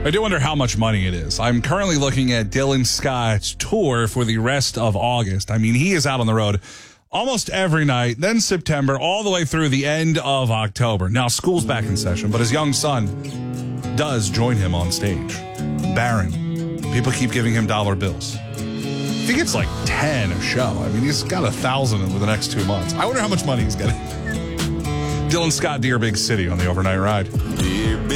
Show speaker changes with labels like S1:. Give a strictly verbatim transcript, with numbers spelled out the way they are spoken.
S1: I do wonder how much money it is. I'm currently looking at Dylan Scott's tour for the rest of August. I mean, he is out on the road almost every night, then September, all the way through the end of October. Now, school's back in session, but his young son does join him on stage. Baron. People keep giving him dollar bills. I think it's like ten a show. I mean, he's got a thousand over the next two months. I wonder how much money he's getting. Dylan Scott, Dear Big City on the Overnight Ride.